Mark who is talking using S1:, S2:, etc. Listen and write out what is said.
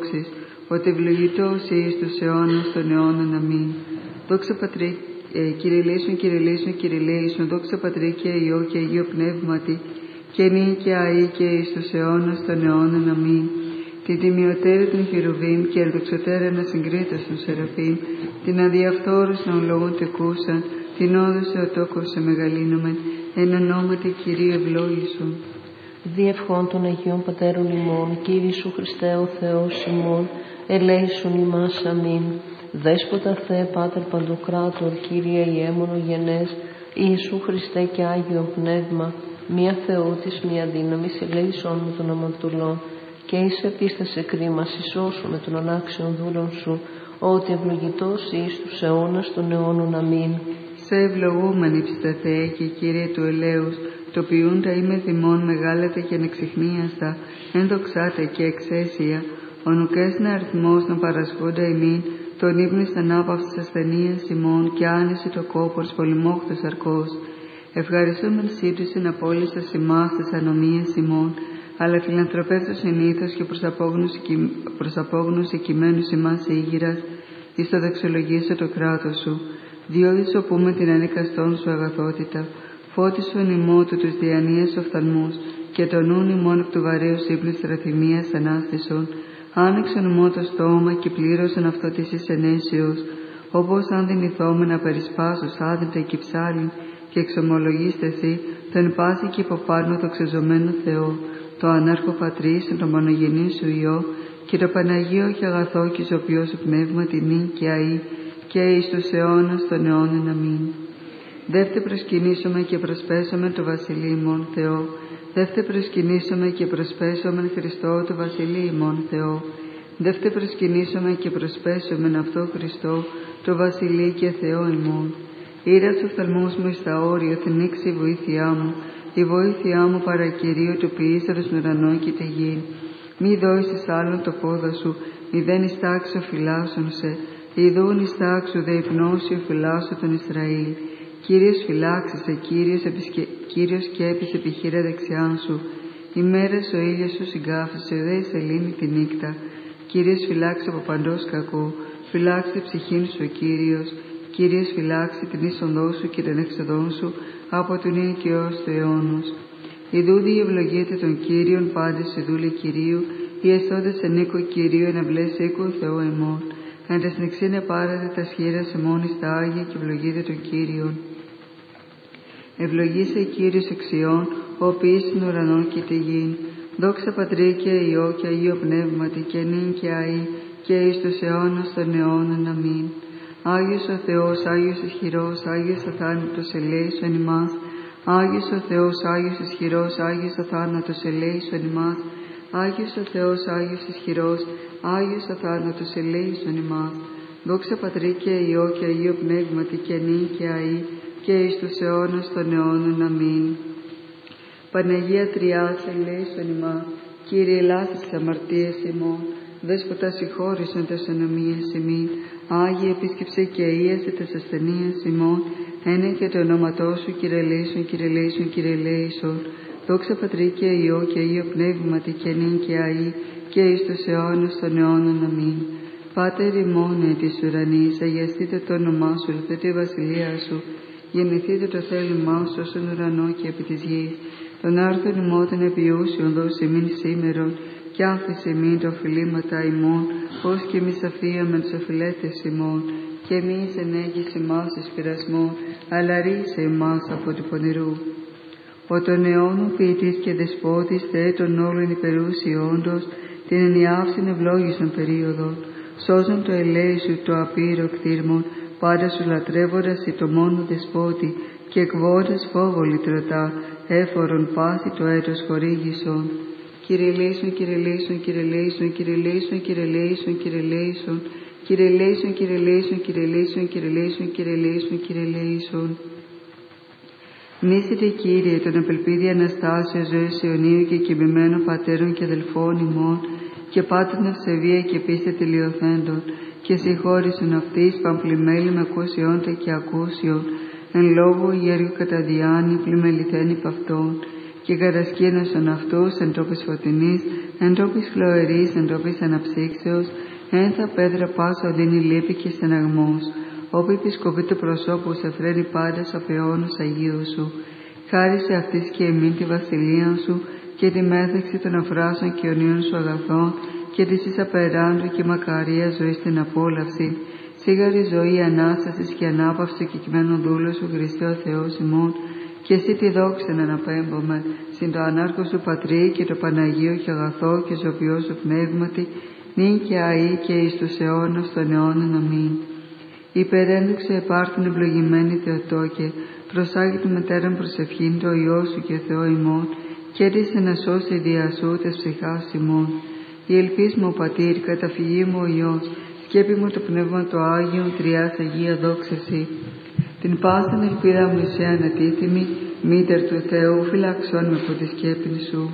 S1: δόξης, ότι ευλογητός εις τους αιώνας των αιώνων. Αμήν. Δόξα Πατρί, Κύριε ελέησον, Κύριε ελέησον, Κύριε ελέησον, δόξα Πατρί και Υιό και Αγίο Πνεύματι, και νυν και αεί και εις τους αιώνας των αιώνων. Αμήν. Την τιμιωτέρα των Χερουβίμ και ενδοξωτέρα να συγκρίτως των Σεραφείμ, την αδιαφθόρους των λόγων τεκούσαν, την όδος Θεοτόκος σε μεγαλύνομεν, εν ονόματι Κυρίου ευλόγησον.
S2: Διευχών των Αγίων Πατέρων ημών, Κύριε Ιησού Χριστέ ο Θεός ημών, ελέησον ημάς. Αμήν. Δέσποτα Θεέ Πάτερ Παντοκράτορ, Κύριε Ιέμονο γενές, Ιησού Χριστέ και Άγιο Πνεύμα, μία Θεότης, μία δύναμης, ελέησον με τον αμαρτωλόν, και εις επίστασε κρίμα συσώσου με τον ανάξιον δούλον σου, ότι ευλογητός εις τους αιώνας των αιώνων. Αμήν.
S1: Σε ευλογούμενη ψητα Θεέ και Κύριε του ελέους, το ποιούντα είμαι θυμών μεγάλατα και ανεξιχνίαστα, ενδοξάτε και εξαίσια, ο νουκέσν αριθμός των παρασχόντα ημίν, τον ύπνης ανάπαυσης ασθενείας ημών και άνεση το κόπορς πολυμόχθος αρκός. Ευχαριστούμεν σύντουσιν απόλυσας ημάς της ανομίας ημών, αλλά φιλανθρωπεύσου συνήθως και προς απόγνωση κειμένους ημάς ήγηρας, εις το δεξιολογήσω το κράτος σου, διότι σωπούμε την ανικαστόν σου αγαθότητα, φώτισον ημώ του τους διανοίες οφθαλμούς, και τον νουν ημών εκ του βαρέως ύπνης στραθυμίας ανάστησον, άνοιξον ημώ το στόμα και πλήρωσον αυτό της εις ενέσεως, όπως αν δυνηθόμεν να περισπάσους άδυντα και ψάλιν, και εξομολογήστε εσύ τον πάση και υποπάνω το ξεζωμένο Θεό, το ανάρχο Πατρίς, τον μονογενή σου Υιό, και το Παναγίο και αγαθό και ζωπιό σου πνεύμα την νυν και αεί, και εις τους αιώνας των αιώνων. Αμήν. Δεύτε προσκυνήσωμε και προσπέσωμε το Βασιλεί ημών Θεό, δεύτε προσκυνήσωμε και προσπέσωμε Χριστό το Βασιλεί ημών Θεό, δεύτε προσκυνήσωμε και προσπέσωμε αυτό Χριστό το Βασιλεί και Θεό ημών. Ήρα τους οφθαλμούς μου εις τα όρια, θνήξει η βοήθειά μου, η βοήθειά μου παρακυρίου του ποιήσαρος στον ουρανό και τη γη. Μη δώσεις άλλον το πόδα σου, μηδέν εις τάξο φυλάσσον σε, ιδούν εις τάξου δε υπνώσιο φυλάσσο τον Ισραήλ. Κύριος φυλάξεσαι, Κύριος σκέπης επιχείρε δεξιάν σου. Ημέρες ο ήλιος σου συγκάφησε, δε εις ελήνη τη νύχτα. Κύριος φυλάξει από παντός κακού, φυλάξει την ψυχήν σου ο Κύριος. Κύριος φυλάξει την είσοδό σου και την έξοδό σου από τον νυν και ως του αιώνος. Ιδούδη ευλογείται των Κύριων πάντες η δούλη Κυρίου, οι εσόδες εν οίκο Κυρίου εναυλές οίκου Θεό εμών. Εν τες νηξίνε πάρατε τα σχήρας εμών εις τα Άγια και ευλογείται των Κύριων. Ευλογήσε Κύριος εξιών, ο οποίος στην ουρανόν και τη γην. Δόξα Πατρί και Υιό και Αγίο Πνεύματι και νυν και αεί και εις τους αιώνας των αιώνων. Αμήν. Άγιος ο Θεός, Άγιος ισχυρός, Άγιος αθάνατος ελέησον ημάς. Άγιος ο Θεός, Άγιος ισχυρός, Άγιος αθάνατος ελέησον ημάς. Άγιος ο Θεός, Άγιος ισχυρός, Άγιος αθάνατος ελέησον ημάς. Δόξα Πατρί και Υιό και Αγίο Πνεύματι και νυν και αεί και εις τους αιώνας των αιώνων. Αμήν. Παναγία Τριάς ελέησον ημάς. Κύριε ελάθης τις αμαρτίες ημών, Δέσποτα συγχώρησον τες ανομίες ημίν, Άγιε επίσκεψε και ίασε τες ασθενείες ημών, ένε και το ονόματό σου, Κύριε ελέησον, Κύριε ελέησον, Κύριε ελέησον. Δόξα Πατρί και Υιό και Αγίο Πνεύματι και νυν και αεί και εις τους αιώνας των αιώνων. Αμήν. Πάτερ ημών εν της ουρανής, αγιαστείτε το όνομά σου, ελθείτε η βασιλεία σου, γεννηθείτε το θέλημά σου όσον ουρανό και επί της γης. Τον άρθον ημών των επιούσιων δώσει ημίν σήμερον, κι άφησε ημίν τα οφειλήματα ημών, ως και εμείς αφίαμεν τους οφειλέτες ημών, και εμείς ενέγγις ημάς εις πειρασμόν, αλλά ρίσε ημάς από του πονηρού. Ο των αιώνων ποιητής και δεσπότης, Θεέ των όλων υπερούσιόντος, την ενιάυσιν ευλόγησον περίοδον, σώζον το ελέη σου το απείρο κτήρμον, πάντα σου λατρεύοντας το μόνο δεσπότη, και εκβόντας φόβο λυτρωτά, έφορον πάση το έτος χορήγησον. Κύριε ελέησον, Κύριε ελέησον, Κύριε ελέησον, Κύριε ελέησον, Κύριε ελέησον, Κύριε ελέησον, Κύριε ελέησον, Κύριε ελέησον, Κύριε ελέησον, Κύριε ελέησον, Κύριε ελέησον, Κύριε ελέησον. Μνήσετε Κύριε τον απελπίδη Αναστάσεως ζωής αιωνίου και κοιμημένων πατέρων και αδελφών ημών, και πάτων ευσεβία και πίστη τελειοθέντων, και συγχώρησον αυτής παμπλημέλη με ακούσιόντα και ακούσιον, εν λόγω ιέργου κατά διάνη πλημεληθέν υπ' αυτών, και κατασκήνωσον αυτούς εν τόπες φωτεινής, εν τόπης χλωερής, εν τόπης αναψύξεως, ένθα πέδρα πάσα οδύνη λύπη και στεναγμός, όπου επισκοπεί του προσώπου σε φρένει πάντα από αιώνους Αγίου σου. Χάρισε αυτής και εμήν τη βασιλεία σου και τη μέθεξη των αφράσεων και ονείων σου αγαθών και της εις απεράντου και μακαρία ζωή στην απόλαυση. Σίγαρη ζωή Ανάστασης και ανάπαυση και κειμένου δούλου σου Χριστέ ο Θεός ημών, και εσύ τη δόξα να αναπέμπομε, συν το ανάρκο σου Πατρί και το Παναγίο και αγαθό και ζωοποιό σου πνεύματι, νυν και αεί και εις τους αιώνας των αιώνων. Αμήν. Υπερέντουξε επάρτην ευλογημένη Θεοτόκε, προσάγει του μετέραν προσευχήν το Υιό σου και Θεό ημών, και έτησε να σώσει δια σου τες ψυχάς ημών. Η ελπίς μου, Πατήρ, καταφυγή μου ο Υιός, σκέπη μου το Πνεύμα το Άγιον, Τριάς Αγία δόξα Συ. Την πάσαν ελπίδα μου σε ανατίθυμη, μήτερ του Θεού, φυλάξον με από τη σκέπη σου.